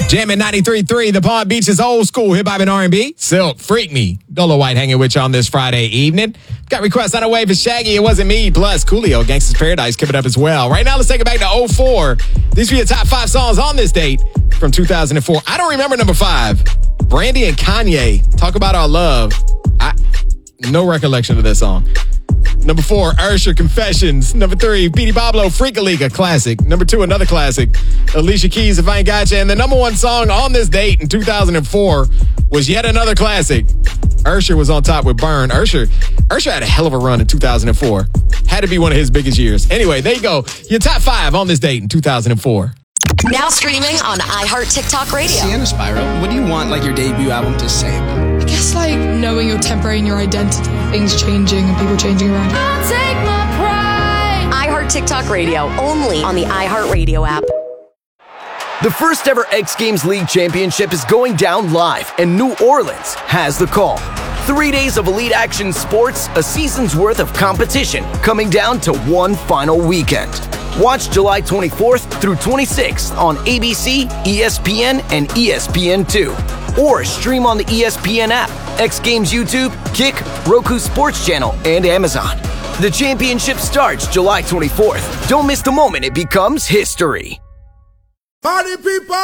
Jammin' 93.3, the Palm Beach's old school hip hop and R&B. Silk, Freak Me. Dolo White hanging with you on this Friday evening. Got requests on the way for Shaggy, It Wasn't Me, plus Coolio, Gangsta's Paradise, keep it up as well. Right now, let's take it back to 04. These are your top 5 songs on this date from 2004. I don't remember number 5. Brandy and Kanye, Talk About Our Love. No recollection of that song. Number 4, Usher, Confessions. Number 3, Petey Pablo, Freak-a-League, classic. Number 2, another classic, Alicia Keys, If I Ain't Got Ya. And the number 1 song on this date in 2004 was yet another classic. Usher was on top with Burn. Usher had a hell of a run in 2004. Had to be one of his biggest years. Anyway, there you go. Your top 5 on this date in 2004. Now streaming on iHeart TikTok Radio. Sienna Spiral, what do you want your debut album to say? I guess knowing your temporary and your identity, things changing and people changing around. I'll take my pride. iHeart TikTok Radio, only on the iHeart Radio app. The first ever X Games League Championship is going down live, and New Orleans has the call. 3 days of elite action sports, a season's worth of competition, coming down to one final weekend. Watch July 24th through 26th on ABC, ESPN, and ESPN2. Or stream on the ESPN app, X Games YouTube, Kick, Roku Sports Channel, and Amazon. The championship starts July 24th. Don't miss the moment it becomes history. Party people!